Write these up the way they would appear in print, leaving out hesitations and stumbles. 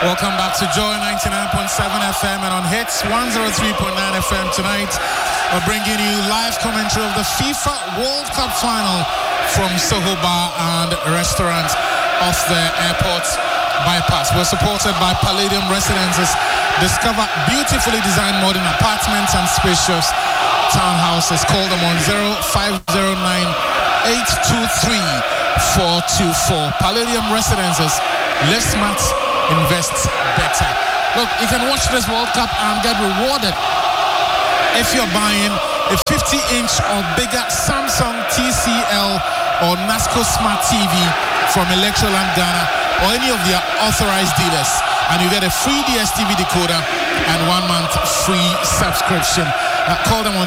Welcome back to Joy 99.7 FM and on Hits 103.9 FM tonight. We're bringing you live commentary of the FIFA World Cup final from Soho Bar and Restaurant off the airport bypass. We're supported by Palladium Residences. Discover beautifully designed modern apartments and spacious townhouses. Call them on 0509 823 424. Palladium Residences. Live smart, invest better. Look, you can watch this World Cup and get rewarded if you're buying a 50-inch or bigger Samsung TCL or NASCO Smart TV from Electroland Ghana or any of their authorized dealers, and you get a free DSTV decoder and 1 month free subscription. Call them on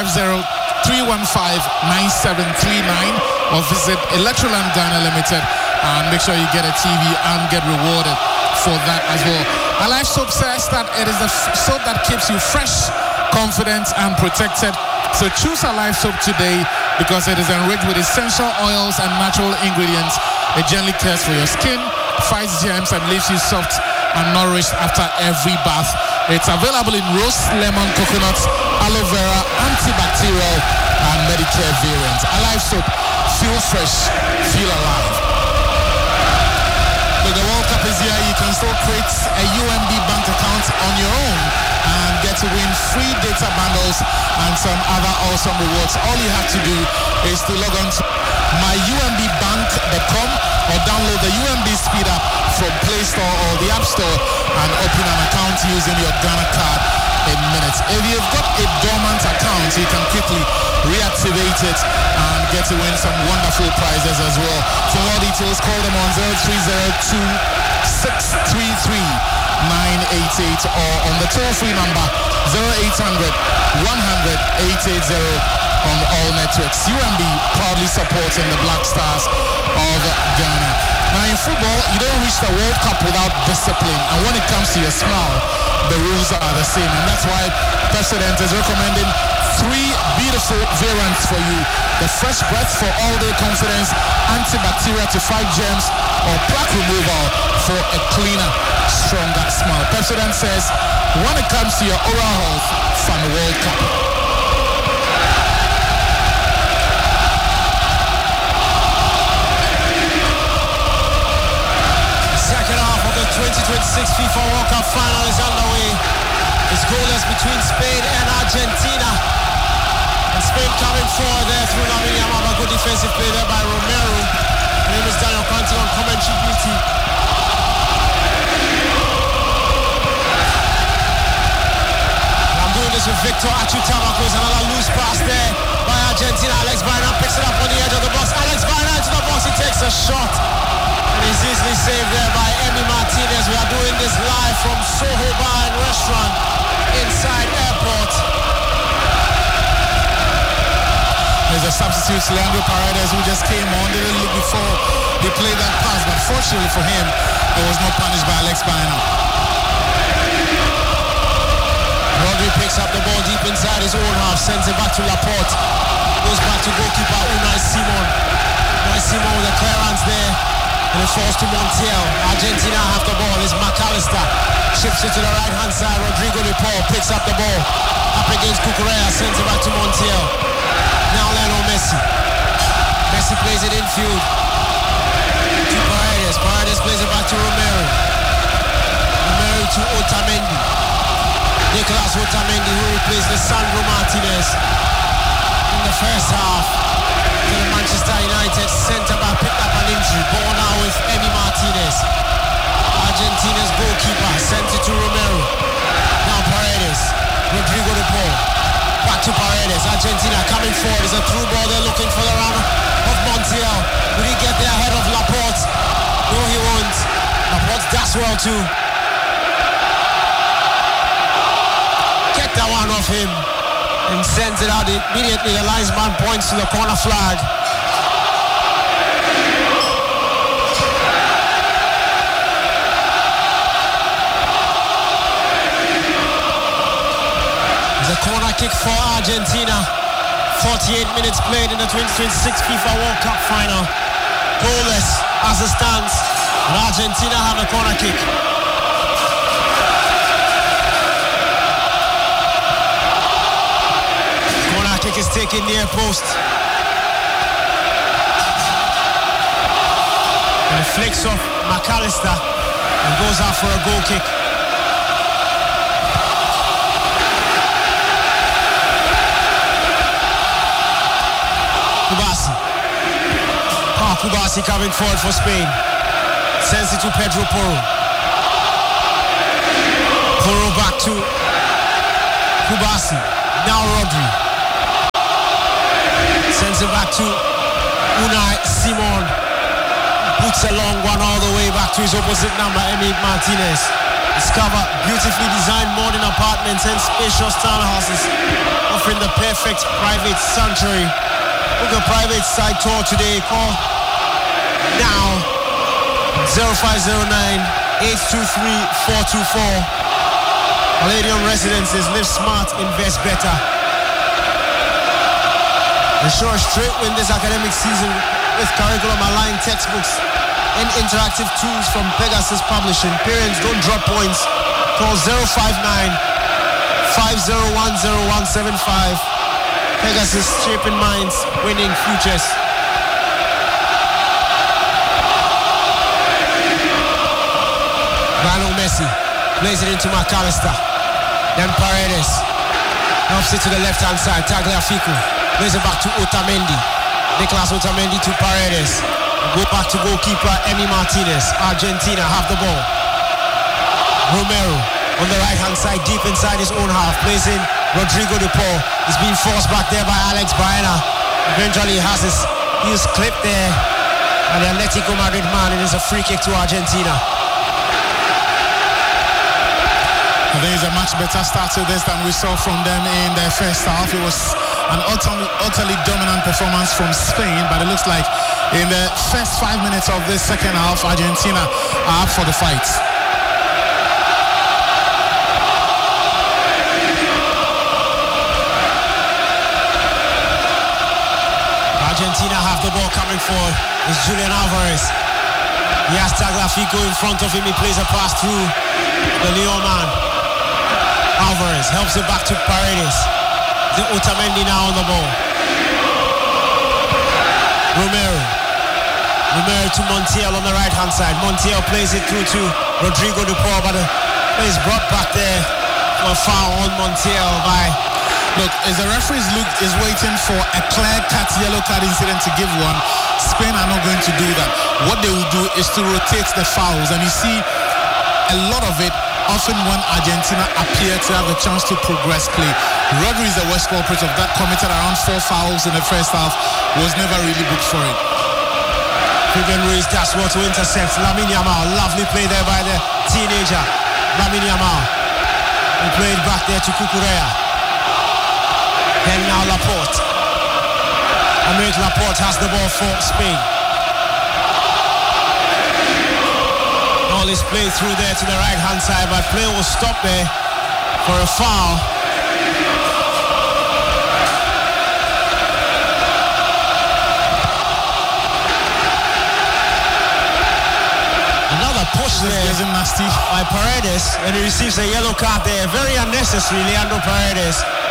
050-315-9739 or visit Electroland Ghana Limited and make sure you get a TV and get rewarded for that as well. Alive Soap says that it is the soap that keeps you fresh, confident and protected. So choose Alive Soap today because it is enriched with essential oils and natural ingredients. It gently cares for your skin, fights germs and leaves you soft and nourished after every bath. It's available in rose, lemon, coconut, aloe vera, antibacterial and Medicare variants. Alive Soap, feel fresh, feel alive. But the World Cup is here. You can still create a UMB bank account on your own and get to win free data bundles and some other awesome rewards. All you have to do is to log on to myumbbank.com or download the UMB Speed app from Play Store or the App Store and open an account using your Ghana card in minutes. If you've got a dormant account, you can quickly reactivate it and get to win some wonderful prizes as well. For more details, call them on 0302-633-988 or on the toll-free number 0800-100-880 on all networks. UMB proudly supporting the Black Stars of Ghana. Now in football, you don't reach the World Cup without discipline, and when it comes to your smile, the rules are the same, and that's why President is recommending 3 beautiful variants for you. The Fresh Breath for all-day confidence, antibacterial to fight germs, or plaque removal for a cleaner, stronger smile. President says, when it comes to your oral health, from the World Cup. Second half of the 2026 FIFA World Cup final is underway. It's goalless between Spain and Argentina. And Spain coming forward there through Lamine Yamal. A good defensive play there by Romero. My name is Daniel Conti on commentary duty. I'm doing this with Victor Achutavakos. Another loose pass there by Argentina. Alex Baena picks it up on the edge of the box. Alex Baena into the box. He takes a shot. And he's easily saved there by Emi Martinez. We are doing this live from Soho Bar and Restaurant inside airport. There's a substitute, Leandro Paredes, who just came on. Didn't look before he played that pass, but fortunately for him, there was no punish by Alex Baena. Rodri picks up the ball deep inside his own half, sends it back to Laporte. Goes back to goalkeeper Unai Simon. Unai Simon with a clearance there. And it falls to Montiel. Argentina have the ball. It's McAllister. Shifts it to the right-hand side. Rodrigo De Paul picks up the ball. Up against Cucurella. Sends it back to Montiel. Now Lionel Messi. Messi plays it infield to Paredes. Paredes plays it back to Romero. Romero to Otamendi. Nicolas Otamendi, who replaced Lisandro Martinez in the first half. To the Manchester United centre-back picked up an injury. Ball now with Emi Martinez. Argentina's goalkeeper sent it to Romero. Now Paredes. Rodrigo De Paul. Back to Paredes. Argentina coming forward. It's a through ball. They're looking for the runner of Montiel. Will he get there ahead of Laporte? No, he won't. Laporte does well too. Get that one off him and sends it out immediately. The linesman points to the corner flag. There's a corner kick for Argentina. 48 minutes played in the 2026 FIFA World Cup final. Goalless as it stands. And Argentina have a corner kick. kick is taken near post. And it flicks off McAllister and goes out for a goal kick. Kubasi. Kubasi coming forward for Spain. Sends it to Pedro Porro. Porro back to Kubasi. Now Rodri. Sends it back to Unai Simon. Puts a long one all the way back to his opposite number, Emi Martinez. Discover beautifully designed modern apartments and spacious townhouses, offering the perfect private sanctuary. Book a private site tour today. Call now 0509-823-424. Palladium Residences. Live smart, invest better. Ensure a straight win this academic season with curriculum-aligned textbooks and interactive tools from Pegasus Publishing. Parents, don't drop points. Call 059-5010-175. Pegasus, shaping minds, winning futures. Lionel Messi plays it into McAllister. Then Paredes helps it to the left-hand side. Tagliafico plays it back to Otamendi. Nicolas Otamendi to Paredes. Go back to goalkeeper Emi Martinez. Argentina have the ball. Romero on the right-hand side, deep inside his own half. Plays in Rodrigo de Paul. He's being forced back there by Alex Baena. Eventually he has his heels clipped there by the Atletico Madrid man. It is a free kick to Argentina. I think it's a much better start to this than we saw from them in their first half. It was an utterly dominant performance from Spain, but it looks like in the first 5 minutes of this second half, Argentina are up for the fight. Argentina have the ball coming forward. It's Julian Alvarez. He has Tagliafico in front of him. He plays a pass through the Lyon man. Alvarez helps it back to Paredes. The Otamendi now on the ball. Romero to Montiel on the right hand side. Montiel plays it through to Rodrigo de Paul, but the play is brought back there for a foul on Montiel by... Look, as the referee is waiting for a clear-cut yellow card incident to give one, Spain are not going to do that. What they will do is to rotate the fouls, and you see a lot of it often when Argentina appear to have the chance to progress play. Rodri is the worst culprit of that, committed around 4 fouls in the first half, was never really booked for it. Fabian Ruiz does well to intercept Lamine Yamal. Lovely play there by the teenager Lamine Yamal. He played back there to Cucurella. Then now Laporte. Aymeric Laporte has the ball for Spain. All is played through there to the right hand side, but play will stop there for a foul. Another push there nasty by Paredes, and he receives a yellow card there. Very unnecessary, Leandro Paredes.